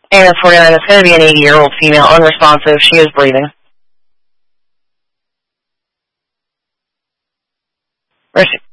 And 49, it's going to be an 80-year-old female, unresponsive. She is breathing. Where's she?